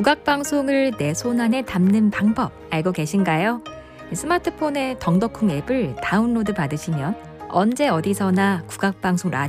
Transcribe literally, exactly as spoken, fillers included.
국악방송을 내 손안에 담는 방법 알고 계신가요? 스마트폰의 덩덕쿵 앱을 다운로드 받으시면 언제 어디서나 국악방송 라디오